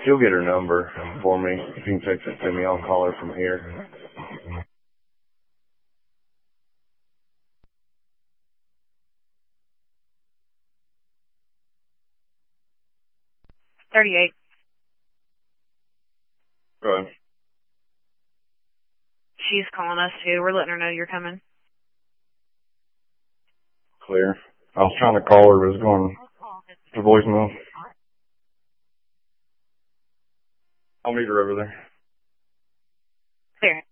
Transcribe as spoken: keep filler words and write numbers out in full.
she'll get her number for me. If you can text it to me, I'll call her from here. thirty-eight. Right. She's calling us too. We're letting her know you're coming. Clear. I was trying to call her, but it was going to voicemail. I'll meet her over there. Clear.